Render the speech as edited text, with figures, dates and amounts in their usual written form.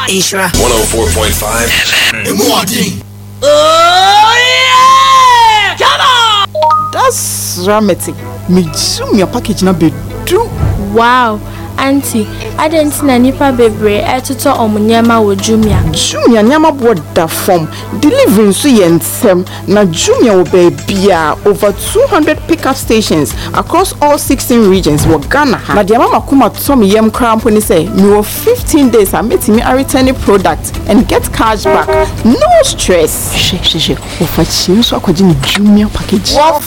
Isra 104.5 FM. Oh yeah! Come on! That's dramatic. Me zoom your package na be do. Wow, Auntie, I didn't see any bebre etuto omunyama wo Jumia. Jumia nyama board da form. Delivering so yensem na Jumia will be bia over 200 pickup stations across all 16 regions wo Ghana. Na dia mama kuma Tommy yem cramp when say me wo 15 days I met me a returning product and get cash back. No stress. She. Ofa chi so akwaji ni Jumia package.